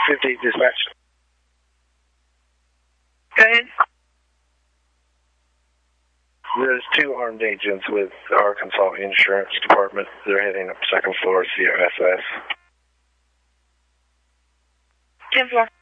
50 dispatch. Go ahead. There's 2 armed agents with Arkansas Insurance Department. They're heading up second floor COSS. 10 floor.